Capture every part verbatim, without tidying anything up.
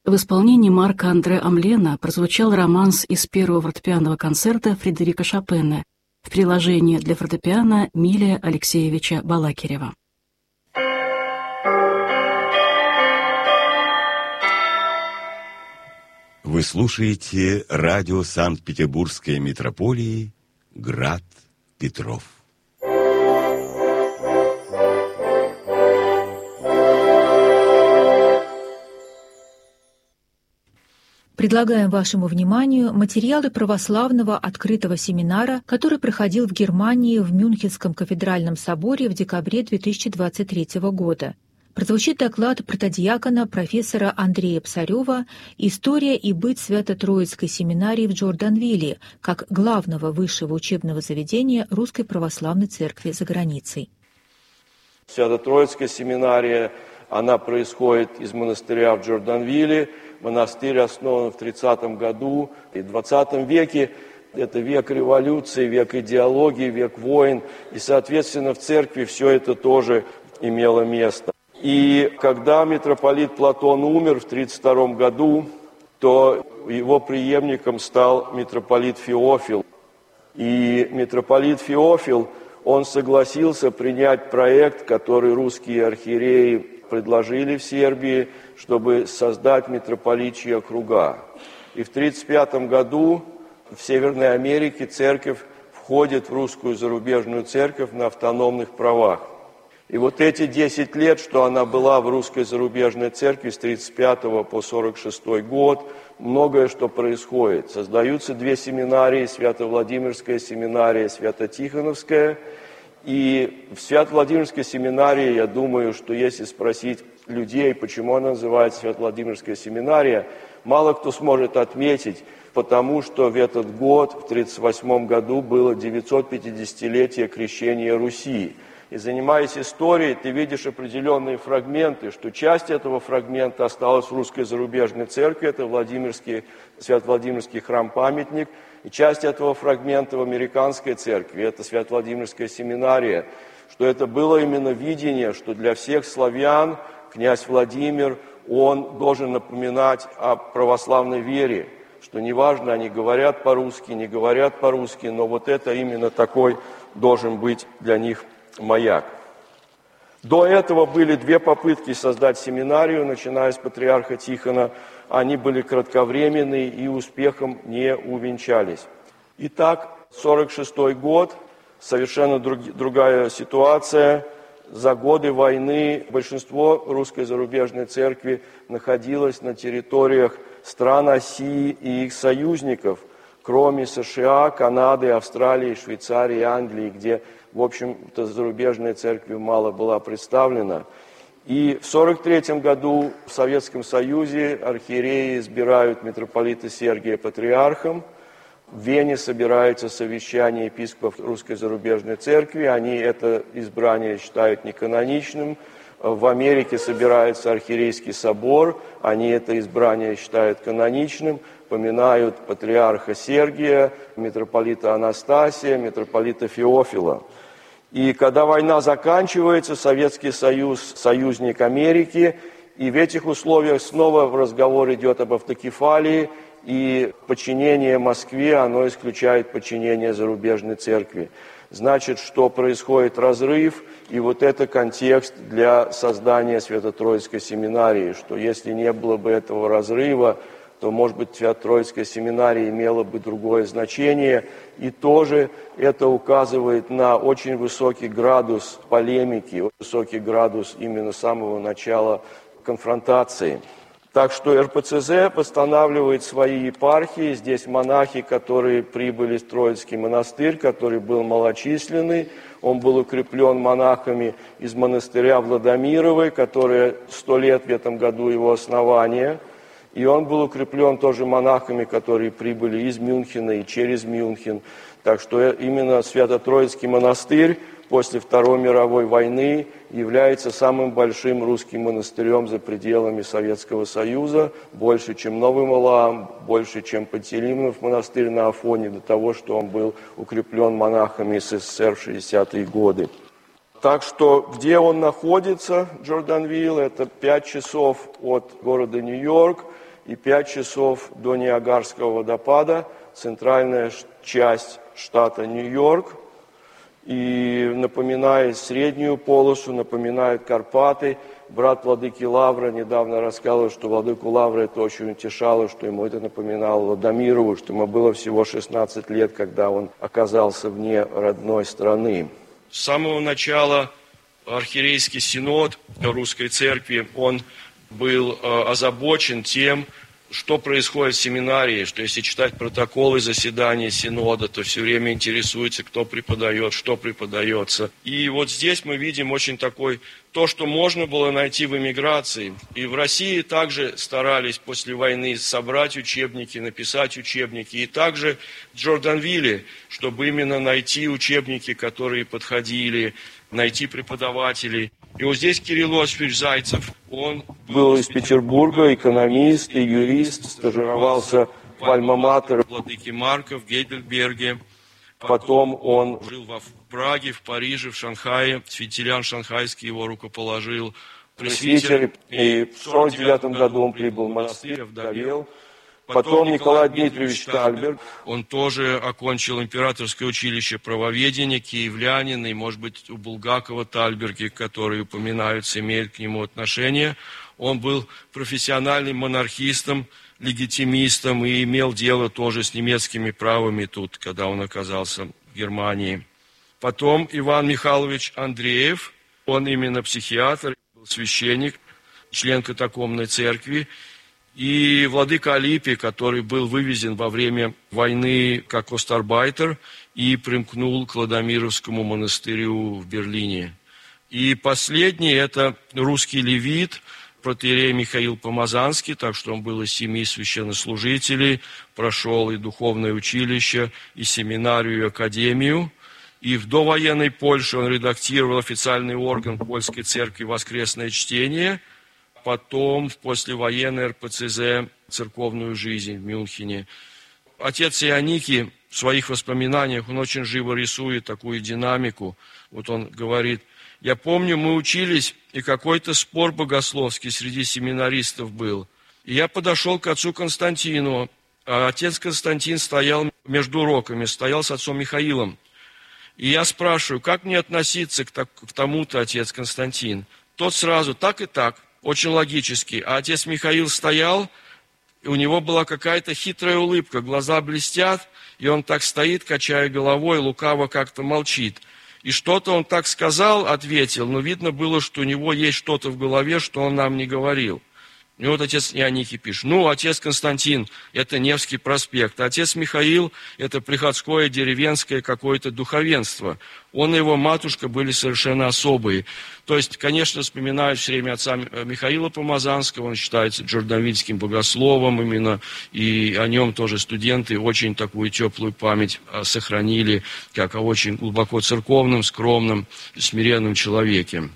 В исполнении Марка Андре Амлена прозвучал романс из первого фортепианного концерта Фредерика Шопена в приложении для фортепиано Милия Алексеевича Балакирева. Вы слушаете радио Санкт-Петербургской митрополии «Град Петров». Предлагаем вашему вниманию материалы православного открытого семинара, который проходил в Германии в Мюнхенском кафедральном соборе в декабре две тысячи двадцать третьего года. Прозвучит доклад протодиакона профессора Андрея Псарева «История и быт Свято-Троицкой семинарии в Джорданвилле» как главного высшего учебного заведения Русской Православной Церкви за границей. Свято-Троицкая семинария, она происходит из монастыря в Джорданвилле. Монастырь основан в тридцатом году и в двадцатом веке. Это век революции, век идеологии, век войн. И, соответственно, в церкви все это тоже имело место. И когда митрополит Платон умер в тридцать втором году, то его преемником стал митрополит Феофил. И митрополит Феофил, он согласился принять проект, который русские архиереи предложили в Сербии, чтобы создать митрополичьи округа. И в тридцать пятом году в Северной Америке церковь входит в русскую зарубежную церковь на автономных правах. И вот эти десять лет, что она была в русской зарубежной церкви с тридцать пятого по сорок шестой год, многое что происходит. Создаются две семинарии, Свято-Владимирская семинария, Свято-Тихоновская. И в Свято-Владимирской семинарии, я думаю, что если спросить людей, почему она называется Свято-Владимирская семинария, мало кто сможет отметить, потому что в этот год, в тридцать восьмом году, было девятисотпятидесятилетие крещения Руси. И занимаясь историей, ты видишь определенные фрагменты, что часть этого фрагмента осталась в русской зарубежной церкви, это Владимирский, Свято-Владимирский храм-памятник, и часть этого фрагмента в американской церкви, это Свято-Владимирская семинария, что это было именно видение, что для всех славян князь Владимир, он должен напоминать о православной вере, что неважно, они говорят по-русски, не говорят по-русски, но вот это именно такой должен быть для них маяк. До этого были две попытки создать семинарию, начиная с патриарха Тихона. Они были кратковременные и успехом не увенчались. Итак, сорок шестой год, совершенно друг, другая ситуация. За годы войны большинство русской зарубежной церкви находилось на территориях стран оси и их союзников, кроме США, Канады, Австралии, Швейцарии, Англии, где, в общем-то, зарубежная церковь мало была представлена. И в сорок третьем году в Советском Союзе архиереи избирают митрополита Сергия патриархом. В Вене собирается совещание епископов Русской зарубежной церкви. Они это избрание считают неканоничным. В Америке собирается архиерейский собор. Они это избрание считают каноничным. Поминают патриарха Сергия, митрополита Анастасия, митрополита Феофила. И когда война заканчивается, Советский Союз – союзник Америки, и в этих условиях снова разговор идет об автокефалии, и подчинение Москве, оно исключает подчинение зарубежной церкви. Значит, что происходит разрыв, и вот это контекст для создания Свято-Троицкой семинарии, что если не было бы этого разрыва, то, может быть, Свято-Троицкая семинария имела бы другое значение. И тоже это указывает на очень высокий градус полемики, высокий градус именно самого начала конфронтации. Так что эр пэ цэ зэ восстанавливает свои епархии. Здесь монахи, которые прибыли в Троицкий монастырь, который был малочисленный. Он был укреплен монахами из монастыря Владимировой, которое сто лет в этом году его основания. И он был укреплен тоже монахами, которые прибыли из Мюнхена и через Мюнхен. Так что именно Свято-Троицкий монастырь после Второй мировой войны является самым большим русским монастырем за пределами Советского Союза, больше, чем Новый Малаам, больше, чем Пантелеймонов монастырь на Афоне, до того, что он был укреплен монахами эс эс эс эр в шестидесятые годы. Так что, где он находится, Джорданвилл, это пять часов от города Нью-Йорк, и пять часов до Ниагарского водопада, центральная часть штата Нью-Йорк. И напоминает среднюю полосу, напоминает Карпаты. Брат владыки Лавра недавно рассказывал, что владыку Лавра это очень утешало, что ему это напоминало Ладомирову, что ему было всего шестнадцать лет, когда он оказался вне родной страны. С самого начала архиерейский синод Русской Церкви, он был озабочен тем, что происходит в семинарии, что если читать протоколы заседаний синода, то все время интересуется, кто преподает, что преподается. И вот здесь мы видим очень такой, то, что можно было найти в эмиграции. И в России также старались после войны собрать учебники, написать учебники. И также в Джорданвилле, чтобы именно найти учебники, которые подходили, найти преподавателей. И вот здесь Кирилл Осипович Зайцев, он был из Петербурга, экономист и юрист, стажировался в Альма-Матер владыки Марка в Гейдельберге. Потом он жил в Праге, в Париже, в Шанхае. Святителян шанхайский его рукоположил. Пресвитер. И в сорок девятом году он прибыл в монастырь, овдовел. Потом Николай Дмитриевич Тальберг. Он тоже окончил императорское училище правоведения, киевлянин, и, может быть, у Булгакова Тальберги, которые упоминаются, имеют к нему отношение. Он был профессиональным монархистом, легитимистом и имел дело тоже с немецкими правами тут, когда он оказался в Германии. Потом Иван Михайлович Андреев, он именно психиатр, был священник, член катакомной церкви. И владыка Алипий, который был вывезен во время войны как остарбайтер и примкнул к Ладомировскому монастырю в Берлине. И последний – это русский левит, протоиерей Михаил Помазанский, так что он был из семьи священнослужителей, прошел и духовное училище, и семинарию, и академию. И в довоенной Польше он редактировал официальный орган Польской церкви «Воскресное чтение», потом в послевоенной эр пэ цэ зэ «Церковную жизнь» в Мюнхене. Отец Ионикий в своих воспоминаниях, он очень живо рисует такую динамику. Вот он говорит: «Я помню, мы учились, и какой-то спор богословский среди семинаристов был. И я подошел к отцу Константину, а отец Константин стоял между уроками, стоял с отцом Михаилом. И я спрашиваю, как мне относиться к, так, к тому-то, отец Константин? Тот сразу так и так. Очень логически. А отец Михаил стоял, и у него была какая-то хитрая улыбка, глаза блестят, и он так стоит, качая головой, лукаво как-то молчит. И что-то он так сказал, ответил, но видно было, что у него есть что-то в голове, что он нам не говорил. И вот отец Ионикий пишет: ну, отец Константин, это Невский проспект, а отец Михаил, это приходское деревенское какое-то духовенство. Он и его матушка были совершенно особые. То есть, конечно, вспоминают все время отца Михаила Помазанского, он считается джорданвильским богословом именно, и о нем тоже студенты очень такую теплую память сохранили, как о очень глубоко церковном, скромном, смиренном человеке.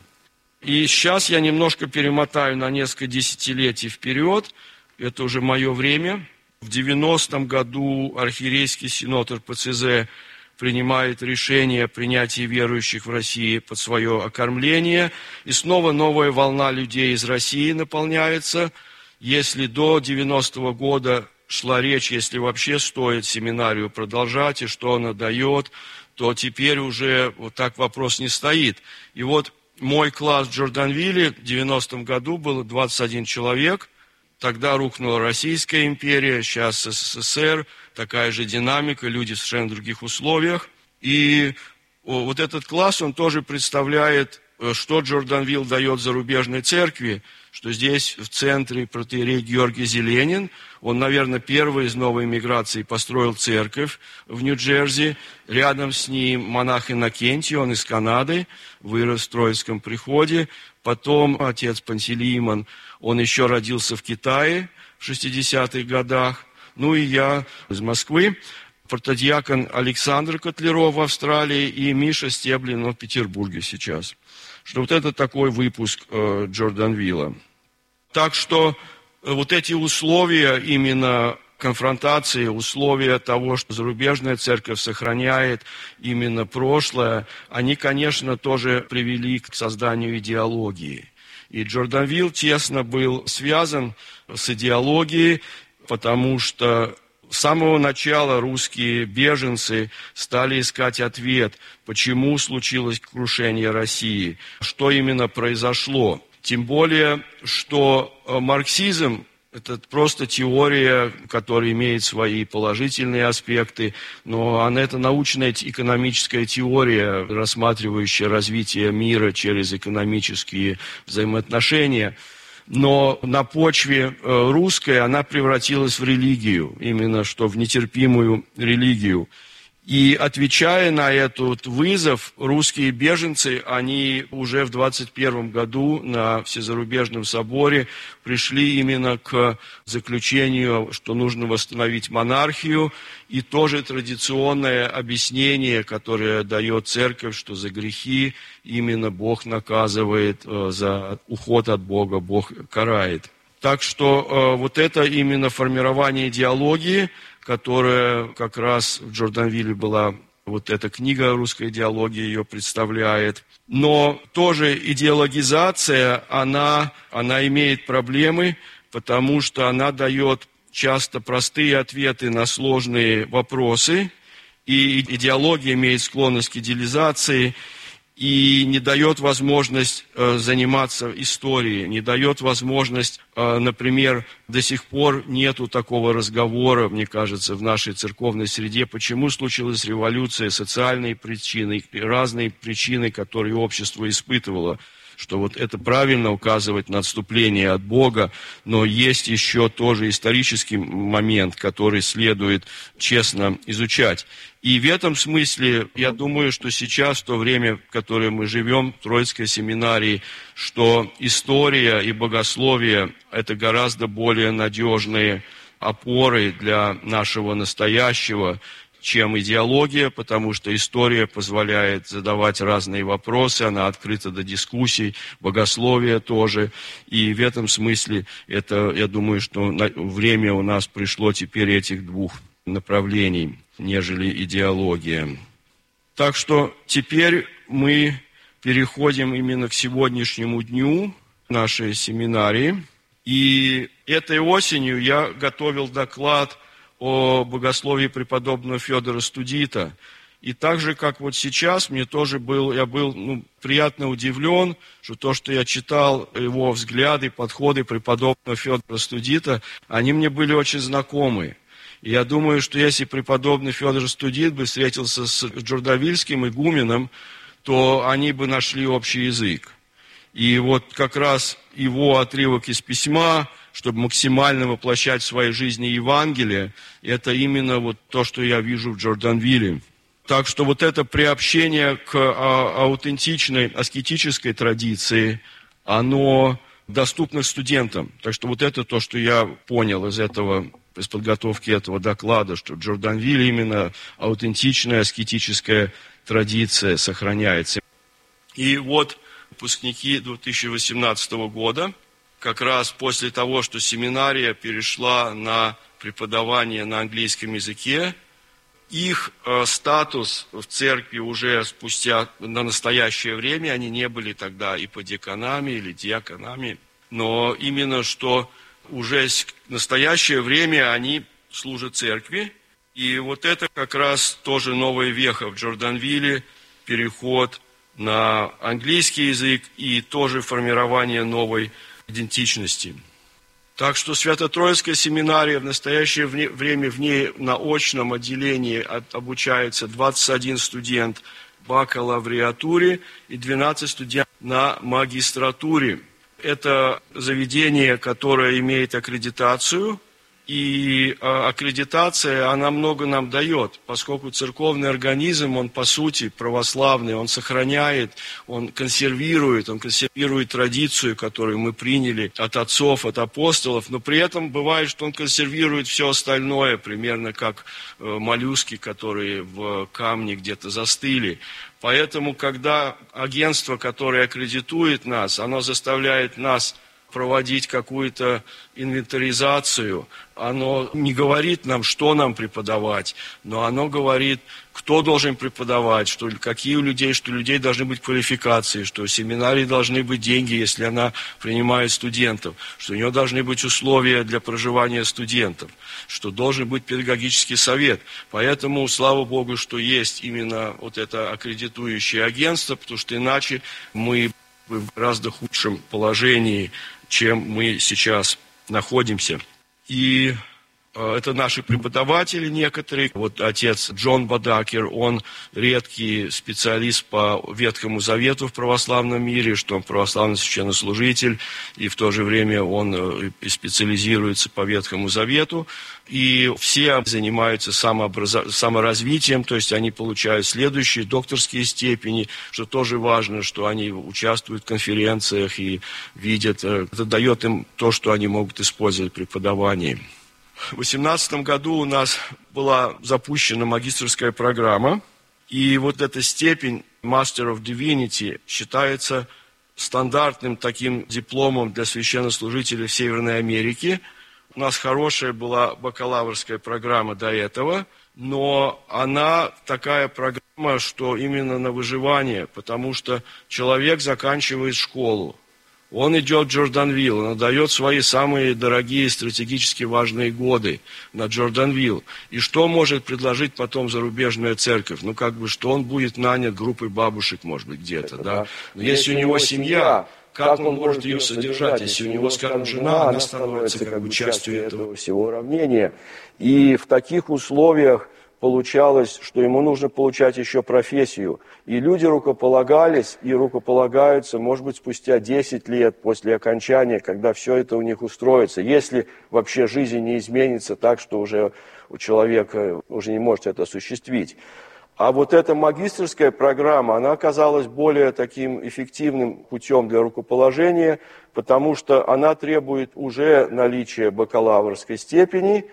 И сейчас я немножко перемотаю на несколько десятилетий вперед, это уже мое время. В девяностом году архиерейский синод эр пэ цэ зэ принимает решение о принятии верующих в России под свое окормление, и снова новая волна людей из России наполняется. Если до девяностого года шла речь, если вообще стоит семинарию продолжать и что она дает, то теперь уже вот так вопрос не стоит. И вот мой класс в Джорданвилле в девяностом году было двадцать один человек. Тогда рухнула Российская империя, сейчас эс эс эс эр, такая же динамика, люди в совершенно других условиях. И вот этот класс, он тоже представляет, что Джорданвилл дает зарубежной церкви, что здесь в центре протоиерей Георгий Зеленин, он, наверное, первый из новой миграции построил церковь в Нью-Джерси. Рядом с ним монах Иннокентий, он из Канады, вырос в Троицком приходе. Потом отец Пантелеимон, он еще родился в Китае в шестидесятых годах. Ну и я из Москвы, протодиакон Александр Котляров в Австралии и Миша Стеблин в Петербурге сейчас. Что вот это такой выпуск э, Джорданвилла. Так что э, вот эти условия именно конфронтации, условия того, что зарубежная церковь сохраняет именно прошлое, они, конечно, тоже привели к созданию идеологии. И Джорданвилл тесно был связан с идеологией, потому что с самого начала русские беженцы стали искать ответ, почему случилось крушение России, что именно произошло. Тем более, что марксизм – это просто теория, которая имеет свои положительные аспекты, но она, это научная экономическая теория, рассматривающая развитие мира через экономические взаимоотношения. Но на почве русской она превратилась в религию, именно что в нетерпимую религию. И отвечая на этот вызов, русские беженцы, они уже в двадцать первом году на Всезарубежном соборе пришли именно к заключению, что нужно восстановить монархию, и тоже традиционное объяснение, которое дает церковь, что за грехи именно Бог наказывает, за уход от Бога Бог карает. Так что вот это именно формирование идеологии, которая как раз в Джорданвилле была, вот эта книга «Русская идеология» ее представляет. Но тоже идеологизация, она, она имеет проблемы, потому что она дает часто простые ответы на сложные вопросы, и идеология имеет склонность к идеализации, и не дает возможность э, заниматься историей, не дает возможность, э, например, до сих пор нету такого разговора, мне кажется, в нашей церковной среде, почему случилась революция, социальные причины, разные причины, которые общество испытывало, что вот это правильно указывать на отступление от Бога, но есть еще тоже исторический момент, который следует честно изучать. И в этом смысле, я думаю, что сейчас, в то время, в которое мы живем, в Троицкой семинарии, что история и богословие – это гораздо более надежные опоры для нашего настоящего, чем идеология, потому что история позволяет задавать разные вопросы, она открыта до дискуссий, богословие тоже. И в этом смысле, это, я думаю, что время у нас пришло теперь этих двух направлений, нежели идеология. Так что теперь мы переходим именно к сегодняшнему дню нашей семинарии. И этой осенью я готовил доклад о богословии преподобного Федора Студита. И так же, как вот сейчас, мне тоже был, я был ну, приятно удивлен, что то, что я читал, его взгляды, подходы преподобного Федора Студита, они мне были очень знакомы. И я думаю, что если преподобный Федор Студит бы встретился с джорданвильским игуменом, то они бы нашли общий язык. И вот как раз его отрывок из письма, чтобы максимально воплощать в своей жизни Евангелие, это именно вот то, что я вижу в Джорданвилле. Так что вот это приобщение к аутентичной аскетической традиции, оно доступно студентам. Так что вот это то, что я понял из этого, из подготовки этого доклада, что в Джорданвилле именно аутентичная аскетическая традиция сохраняется. И вот выпускники две тысячи восемнадцатого года, как раз после того, что семинария перешла на преподавание на английском языке, их э, статус в церкви уже спустя на настоящее время, они не были тогда иподиаконами или диаконами, но именно что уже в настоящее время они служат церкви. И вот это как раз тоже новая веха в Джорданвилле, переход на английский язык и тоже формирование новой идентичности. Так что Свято-Троицкая семинария в настоящее время в ней на очном отделении обучается двадцать один студент в бакалавриатуре и двенадцать студентов на магистратуре. Это заведение, которое имеет аккредитацию, и аккредитация, она много нам дает, поскольку церковный организм, он по сути православный, он сохраняет, он консервирует, он консервирует традицию, которую мы приняли от отцов, от апостолов, но при этом бывает, что он консервирует все остальное, примерно как моллюски, которые в камне где-то застыли. Поэтому, когда агентство, которое аккредитует нас, оно заставляет нас проводить какую-то инвентаризацию. Оно не говорит нам, что нам преподавать, но оно говорит, кто должен преподавать, что, какие у людей, что у людей должны быть квалификации, что в семинарии должны быть деньги, если она принимает студентов, что у нее должны быть условия для проживания студентов, что должен быть педагогический совет. Поэтому, слава Богу, что есть именно вот это аккредитующее агентство, потому что иначе мы в гораздо худшем положении, чем мы сейчас находимся. И э, это наши преподаватели некоторые. Вот отец Джон Бадакер, он редкий специалист по Ветхому Завету в православном мире, что он православный священнослужитель, и в то же время он э, специализируется по Ветхому Завету. И все занимаются самообразов... саморазвитием, то есть они получают следующие докторские степени, что тоже важно, что они участвуют в конференциях и видят, это дает им то, что они могут использовать в преподавании. В две тысячи восемнадцатом году у нас была запущена магистерская программа, и вот эта степень Master of Divinity считается стандартным таким дипломом для священнослужителей в Северной Америке. У нас хорошая была бакалаврская программа до этого, но она такая программа, что именно на выживание, потому что человек заканчивает школу, он идет в Джорданвилл, он отдает свои самые дорогие стратегически важные годы на Джорданвилл. И что может предложить потом зарубежная церковь? Ну, как бы, что он будет нанят группой бабушек, может быть, где-то, да? да? Но если, если у него семья... Как, как он может ее содержать, если у него, скажем, жена, она становится как бы частью этого всего уравнения. И в таких условиях получалось, что ему нужно получать еще профессию. И люди рукополагались и рукополагаются, может быть, спустя десять лет после окончания, когда все это у них устроится. Если вообще жизнь не изменится так, что уже у человека уже не может это осуществить. А вот эта магистерская программа, она оказалась более таким эффективным путем для рукоположения, потому что она требует уже наличия бакалаврской степени,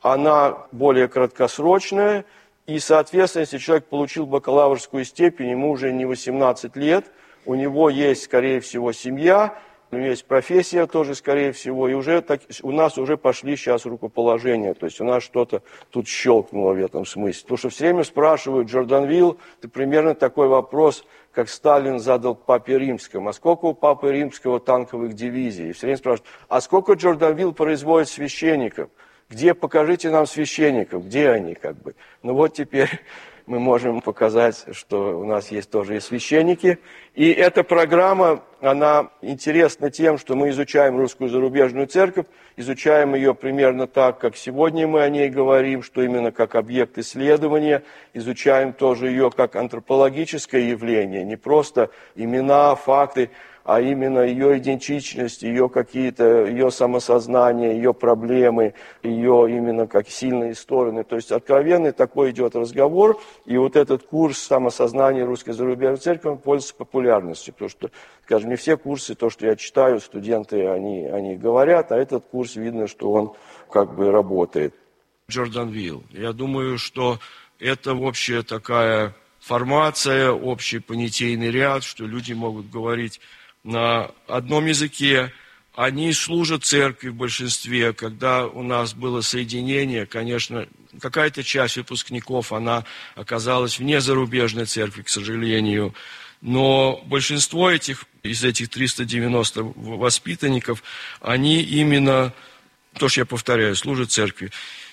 она более краткосрочная, и, соответственно, если человек получил бакалаврскую степень, ему уже не восемнадцать лет, у него есть, скорее всего, семья, у него есть профессия тоже, скорее всего, и уже так, у нас уже пошли сейчас рукоположения, то есть у нас что-то тут щелкнуло в этом смысле. Потому что все время спрашивают, Джорданвилл, это примерно такой вопрос, как Сталин задал Папе Римскому, а сколько у Папы Римского танковых дивизий? И все время спрашивают, а сколько Джорданвилл производит священников? Где, покажите нам священников, где они, как бы. Ну вот теперь мы можем показать, что у нас есть тоже и священники. И эта программа, она интересна тем, что мы изучаем русскую зарубежную церковь, изучаем ее примерно так, как сегодня мы о ней говорим, что именно как объект исследования, изучаем тоже ее как антропологическое явление, не просто имена, факты, а именно ее идентичность, ее какие-то, ее самосознание, ее проблемы, ее именно как сильные стороны. То есть откровенный такой идет разговор, и вот этот курс самосознания русской зарубежной церкви он пользуется популярностью, потому что, скажем, не все курсы, то, что я читаю, студенты, они, они говорят, а этот курс видно, что он как бы работает. Джорданвилл. Я думаю, что это общая такая формация, общий понятийный ряд, что люди могут говорить на одном языке, они служат церкви в большинстве. Когда у нас было соединение, конечно, какая-то часть выпускников, она оказалась вне зарубежной церкви, к сожалению. Но большинство этих, из этих триста девяноста воспитанников, они именно, то, что я повторяю, служат церкви.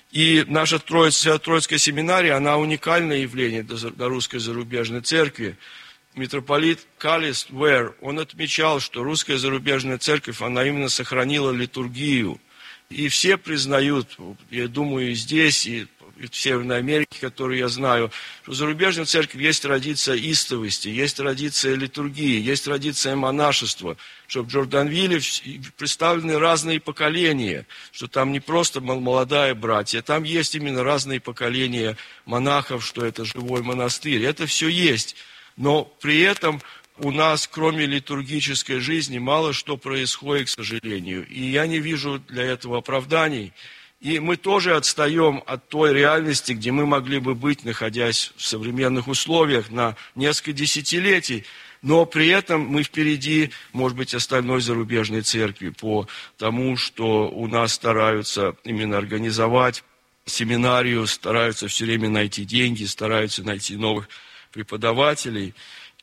И наша Троиц, Троицкая семинария, она уникальное явление для русской зарубежной церкви. Митрополит Калист Вэр, он отмечал, что русская зарубежная церковь, она именно сохранила литургию. И все признают, я думаю, и здесь, и в Северной Америке, которую я знаю, что в зарубежной церкви есть традиция истовости, есть традиция литургии, есть традиция монашества, что в Джорданвилле представлены разные поколения, что там не просто молодая братья, там есть именно разные поколения монахов, что это живой монастырь, это все есть. Но при этом у нас, кроме литургической жизни, мало что происходит, к сожалению. И я не вижу для этого оправданий. И мы тоже отстаем от той реальности, где мы могли бы быть, находясь в современных условиях на несколько десятилетий. Но при этом мы впереди, может быть, остальной зарубежной церкви по тому, что у нас стараются именно организовать семинарию, стараются все время найти деньги, стараются найти новых преподавателей.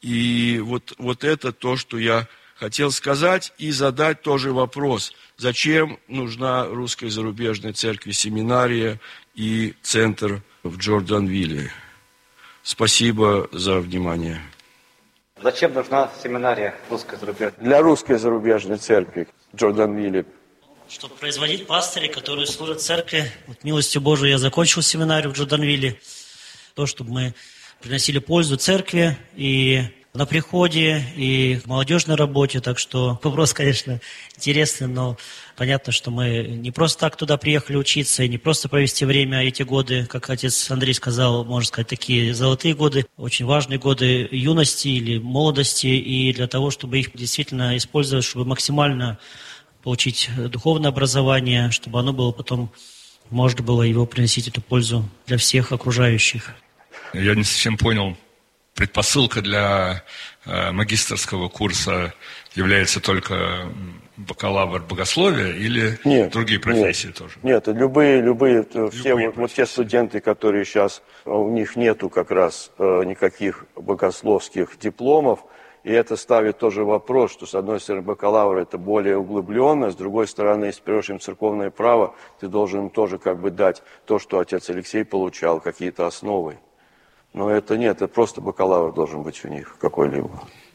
И вот, вот это то, что я хотел сказать, и задать тоже вопрос, зачем нужна русской зарубежной церкви семинария и центр в Джорданвилле. Спасибо за внимание. Зачем нужна семинария русской зарубежной? Для русской зарубежной церкви в Джорданвилле. Чтобы производить пастырей, которые служат церкви. Вот милостью Божией я закончил семинарию в Джорданвилле. То, чтобы мы приносили пользу церкви и на приходе, и в молодежной работе. Так что вопрос, конечно, интересный, но понятно, что мы не просто так туда приехали учиться, и не просто провести время эти годы, как отец Андрей сказал, можно сказать, такие золотые годы, очень важные годы юности или молодости, и для того, чтобы их действительно использовать, чтобы максимально получить духовное образование, чтобы оно было потом, можно было его приносить эту пользу для всех окружающих. Я не совсем понял, предпосылка для э, магистерского курса является только бакалавр богословия или нет, другие профессии нет, тоже? Нет, любые, любые, любые все, вот, вот те студенты, которые сейчас, у них нету как раз э, никаких богословских дипломов, и это ставит тоже вопрос, что с одной стороны бакалавр это более углубленно, с другой стороны, если берешь им церковное право, ты должен им тоже как бы дать то, что отец Алексей получал, какие-то основы. Но это нет, это просто бакалавр должен быть у них какой-либо.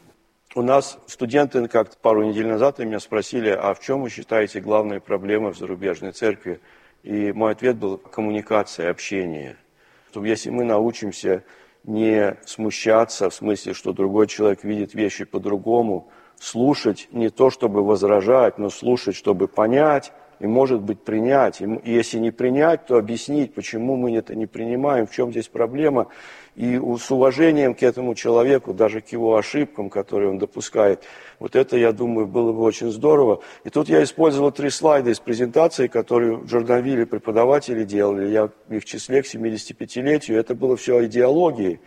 У нас студенты как-то пару недель назад меня спросили, а в чем вы считаете главные проблемы в зарубежной церкви? И мой ответ был коммуникация, общение. Что если мы научимся не смущаться, в смысле, что другой человек видит вещи по-другому, слушать не то, чтобы возражать, но слушать, чтобы понять, и, может быть, принять. И если не принять, то объяснить, почему мы это не принимаем, в чем здесь проблема. И с уважением к этому человеку, даже к его ошибкам, которые он допускает, вот это, я думаю, было бы очень здорово. И тут я использовал три слайда из презентации, которые в Джорданвилле преподаватели делали. Я в их числе к семидесятипятилетию. Это было все о идеологии.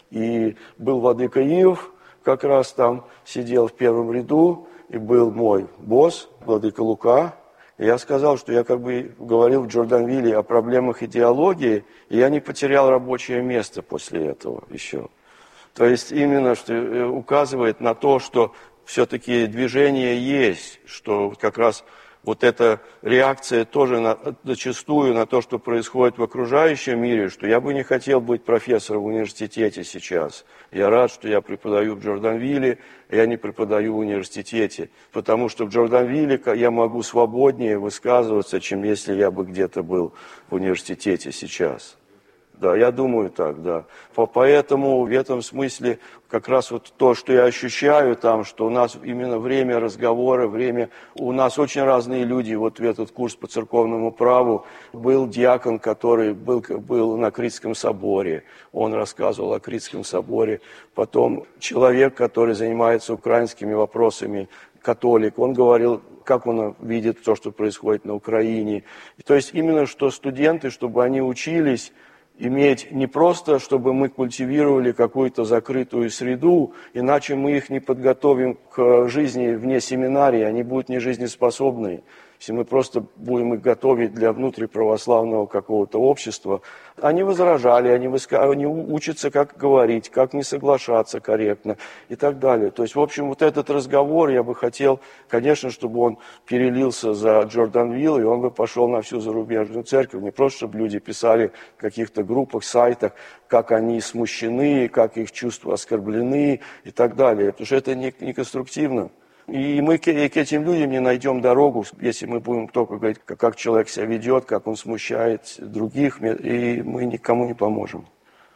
И был владыка Иов, как раз там сидел в первом ряду, и был мой босс, владыка Лука. И я сказал, что я как бы говорил в Джорданвилле о проблемах идеологии, и я не потерял рабочее место после этого еще. То есть именно что указывает на то, что все-таки движение есть, что как раз вот эта реакция тоже на, зачастую на то, что происходит в окружающем мире, что я бы не хотел быть профессором в университете сейчас. Я рад, что я преподаю в Джорданвилле, я не преподаю в университете, потому что в Джорданвилле я могу свободнее высказываться, чем если я бы где-то был в университете сейчас. Да, я думаю так, да. Поэтому в этом смысле как раз вот то, что я ощущаю там, что у нас именно время разговора, время... У нас очень разные люди. Вот в этот курс по церковному праву был диакон, который был, был на Критском соборе. Он рассказывал о Критском соборе. Потом человек, который занимается украинскими вопросами, католик, он говорил, как он видит то, что происходит на Украине. То есть именно что студенты, чтобы они учились иметь не просто, чтобы мы культивировали какую-то закрытую среду, иначе мы их не подготовим к жизни вне семинарии, они будут не жизнеспособны. Если мы просто будем их готовить для внутриправославного какого-то общества, они возражали, они, выска... они учатся, как говорить, как не соглашаться корректно и так далее. То есть, в общем, вот этот разговор я бы хотел, конечно, чтобы он перелился за Джорданвилл, и он бы пошел на всю зарубежную церковь. Не просто, чтобы люди писали в каких-то группах, сайтах, как они смущены, как их чувства оскорблены и так далее. Потому что это не, не конструктивно. И мы к, и к этим людям не найдем дорогу, если мы будем только говорить, как, как человек себя ведет, как он смущает других, и мы никому не поможем.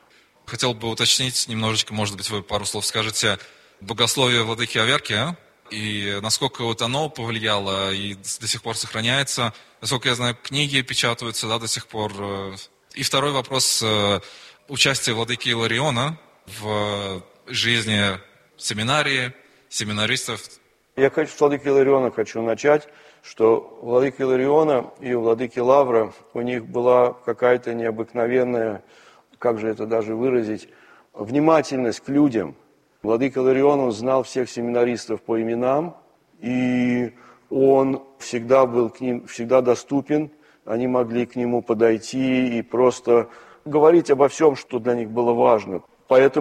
Хотел бы уточнить немножечко, может быть, вы пару слов скажете, богословие владыки Аверки, и насколько вот оно повлияло и до сих пор сохраняется. Насколько я знаю, книги печатаются, да, до сих пор. И второй вопрос, участие владыки Илариона в жизни семинарии, семинаристов. Я хочу с владыки Илариона хочу начать, что у владыки Илариона и у владыки Лавра у них была какая-то необыкновенная, как же это даже выразить, внимательность к людям. Владыка Иларион, он знал всех семинаристов по именам, и он всегда был к ним, всегда доступен. Они могли к нему подойти и просто говорить обо всем, что для них было важно. Поэтому